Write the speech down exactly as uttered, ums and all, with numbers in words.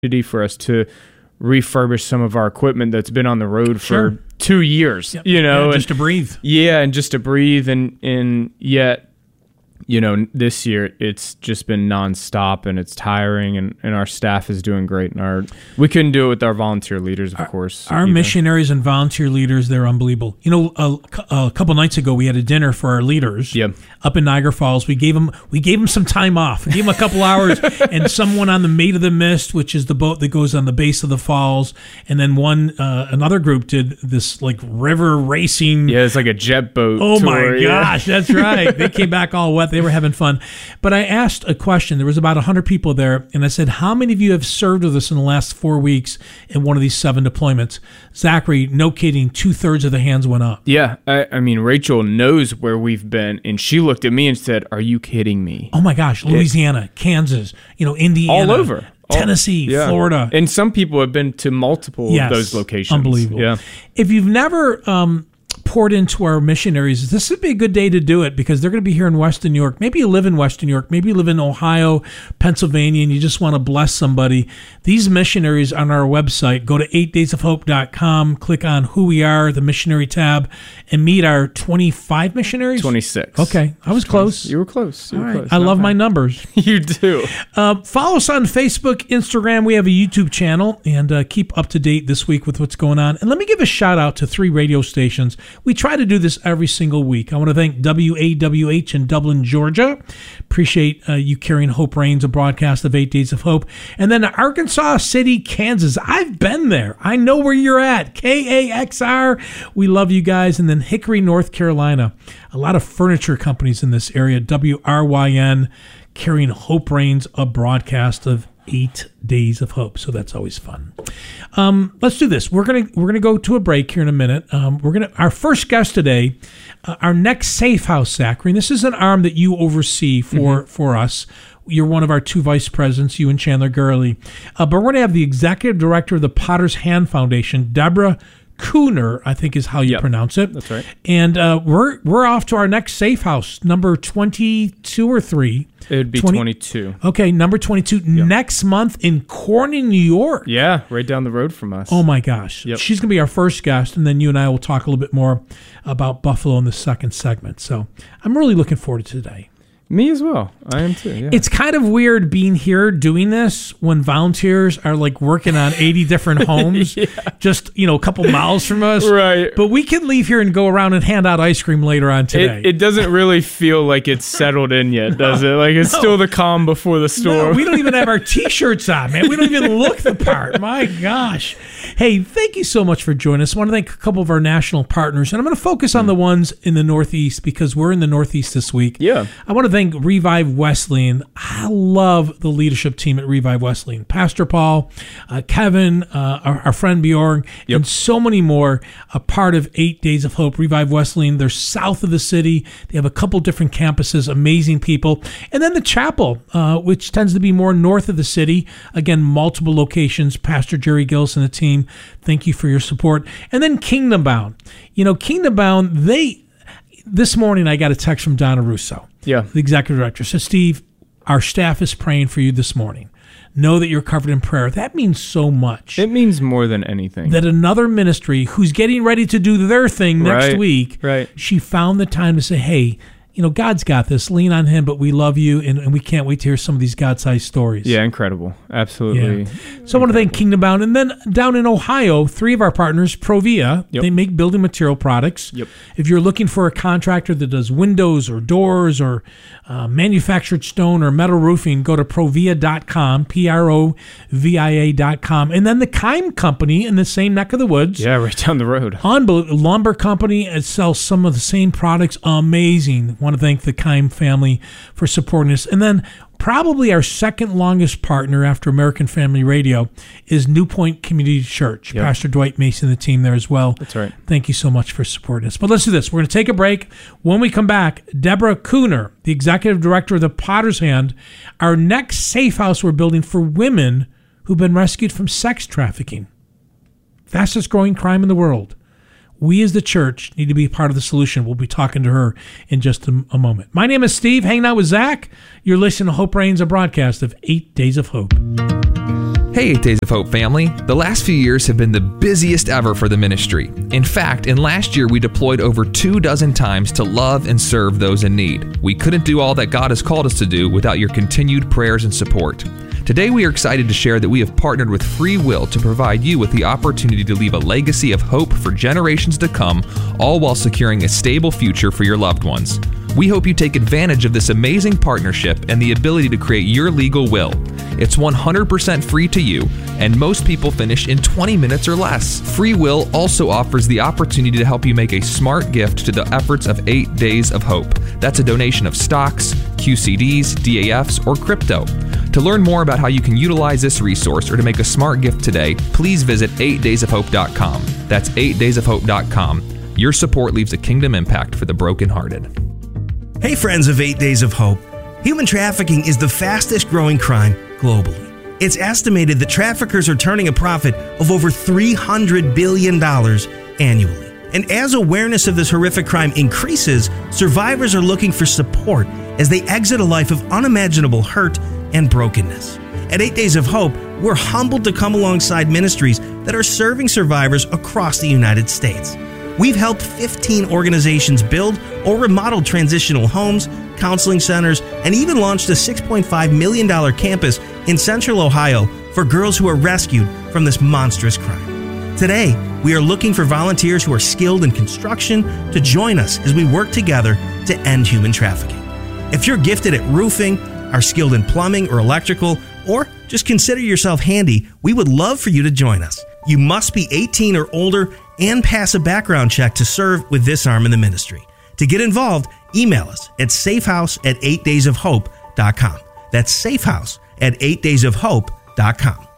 for us to refurbish some of our equipment that's been on the road Sure. for two years, Yep. you know, Yeah, and, just to breathe. yeah, and just to breathe, and and yet, you know, this year it's just been nonstop, and it's tiring, and, and our staff is doing great, and our we couldn't do it with our volunteer leaders, of our, course. Our either. missionaries and volunteer leaders, they're unbelievable. You know, a, a couple nights ago we had a dinner for our leaders Yep. up in Niagara Falls. We gave them we gave them some time off. We gave them a couple hours, and someone on the Maid of the Mist, which is the boat that goes on the base of the falls, and then one uh, another group did this like river racing. Yeah, it's like a jet boat. Oh tour, my yeah. gosh, that's right. They came back all wet. They were having fun. But I asked a question. There was about one hundred people there, and I said, how many of you have served with us in the last four weeks in one of these seven deployments? Zachary, no kidding, two-thirds of the hands went up. Yeah, I, I mean, Rachel knows where we've been, and she looked at me and said, "Are you kidding me?" Oh my gosh, Louisiana, Kansas, you know, Indiana. All over. All- Tennessee, yeah. Florida. And some people have been to multiple Yes, of those locations. unbelievable. Yeah. If you've never um, poured into our missionaries, this would be a good day to do it because they're going to be here in Western New York. Maybe you live in Western New York. Maybe you live in Ohio, Pennsylvania, and you just want to bless somebody. These missionaries on our website, go to eight days of hope dot com, click on Who We Are, the missionary tab, and meet our twenty-five missionaries? twenty-six. Okay, I was close. You were close. You All were right. close. I Not love my bad. numbers. You do. Um, follow us on Facebook, Instagram. We have a YouTube channel, and uh, keep up to date this week with what's going on. And let me give a shout out to three radio stations. We try to do this every single week. I want to thank W A W H in Dublin, Georgia. Appreciate uh, you carrying Hope Reigns, a broadcast of Eight Days of Hope. And then Arkansas City, Kansas. I've been there. I know where you're at. K A X R. We love you guys. And then Hickory, North Carolina. A lot of furniture companies in this area. W R Y N. Carrying Hope Reigns, a broadcast of Eight Days of Hope. So that's always fun. Um, let's do this. We're gonna we're gonna go to a break here in a minute. Um, we're gonna our first guest today, uh, our next safe house, Zachary. And this is an arm that you oversee for mm-hmm. for us. You're one of our two vice presidents, you and Chandler Gurley. Uh, but we're going to have the executive director of the Potter's Hand Foundation, Deborah Cooner, I think is how you yep. pronounce it. That's right. And uh, we're we're off to our next safe house, number twenty-two or three. It would be twenty twenty-two. Okay, number twenty-two Yep. next month in Corning, New York. Yeah, right down the road from us. Oh my gosh. Yep. She's going to be our first guest, and then you and I will talk a little bit more about Buffalo in the second segment. So I'm really looking forward to today. Me as well. I am too. Yeah. It's kind of weird being here doing this when volunteers are like working on eighty different homes, yeah. just, you know, a couple miles from us. Right. But we can leave here and go around and hand out ice cream later on today. It, it doesn't really feel like it's settled in yet, does it? Like it's no. still the calm before the storm. No, we don't even have our T-shirts on, man. We don't even look the part. My gosh. Hey, thank you so much for joining us. I want to thank a couple of our national partners, and I'm going to focus on the ones in the Northeast because we're in the Northeast this week. Yeah. I want to thank Revive Wesleyan. I love the leadership team at Revive Wesleyan. Pastor Paul, uh, Kevin, uh, our, our friend Bjorn, yep. and so many more, a part of Eight Days of Hope. Revive Wesleyan, they're south of the city. They have a couple different campuses, amazing people. And then the chapel, uh, which tends to be more north of the city. Again, multiple locations. Pastor Jerry Gillis and the team, thank you for your support. And then Kingdom Bound. You know, Kingdom Bound, they... This morning, I got a text from Donna Russo, yeah. the executive director. So, Steve, our staff is praying for you this morning. Know that you're covered in prayer. That means so much. It means more than anything. That another ministry who's getting ready to do their thing next right, week, right. she found the time to say, hey, you know, God's got this. Lean on him, but we love you, and, and we can't wait to hear some of these God-sized stories. Yeah, incredible. Absolutely. Yeah. So I want to thank Kingdom Bound. And then down in Ohio, three of our partners, Provia, yep. they make building material products. Yep. If you're looking for a contractor that does windows or doors or uh, manufactured stone or metal roofing, go to provia dot com, P R O V I A dot com. And then the Kime Company in the same neck of the woods. Yeah, right down the road. Unbelievable. Lumber company. It sells some of the same products. Amazing. Want to thank the Kime family for supporting us. And then probably our second longest partner after American Family Radio is New Point Community Church. Yep. Pastor Dwight Mason and the team there as well. That's right. Thank you so much for supporting us. But let's do this. We're going to take a break. When we come back, Deborah Cooner, the executive director of the Potter's Hand, our next safe house we're building for women who've been rescued from sex trafficking. Fastest growing crime in the world. We as the church need to be part of the solution. We'll be talking to her in just a, a moment. My name is Steve, hanging out with Zach. You're listening to Hope Reigns, a broadcast of Eight Days of Hope. Hey, Eight Days of Hope family. The last few years have been the busiest ever for the ministry. In fact, in last year we deployed over two dozen times to love and serve those in need. We couldn't do all that God has called us to do without your continued prayers and support. Today we are excited to share that we have partnered with Free Will to provide you with the opportunity to leave a legacy of hope for generations to come, all while securing a stable future for your loved ones. We hope you take advantage of this amazing partnership and the ability to create your legal will. It's one hundred percent free to you, and most people finish in twenty minutes or less. Free Will also offers the opportunity to help you make a smart gift to the efforts of Eight Days of Hope. That's a donation of stocks, Q C Ds, D A Fs, or crypto. To learn more about how you can utilize this resource or to make a smart gift today, please visit eight days of hope dot com. That's eight days of hope dot com. Your support leaves a kingdom impact for the brokenhearted. Hey friends of Eight Days of Hope. Human trafficking is the fastest growing crime globally. It's estimated that traffickers are turning a profit of over three hundred billion dollars annually. And as awareness of this horrific crime increases, survivors are looking for support as they exit a life of unimaginable hurt and brokenness. At Eight Days of Hope, we're humbled to come alongside ministries that are serving survivors across the United States. We've helped fifteen organizations build or remodel transitional homes, counseling centers, and even launched a six point five million dollars campus in Central Ohio for girls who are rescued from this monstrous crime. Today, we are looking for volunteers who are skilled in construction to join us as we work together to end human trafficking. If you're gifted at roofing, are skilled in plumbing or electrical, or just consider yourself handy, we would love for you to join us. You must be eighteen or older and pass a background check to serve with this arm in the ministry. To get involved, email us at safehouse at eight days of hope dot com. That's safehouse at eight days of hope dot com.